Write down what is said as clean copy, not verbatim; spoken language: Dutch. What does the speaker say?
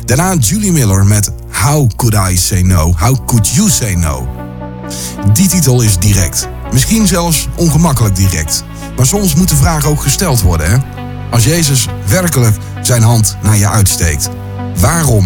Daarna Julie Miller met How Could I Say No? How Could You Say No? Die titel is direct. Misschien zelfs ongemakkelijk direct. Maar soms moet de vraag ook gesteld worden, hè? Als Jezus werkelijk zijn hand naar je uitsteekt, waarom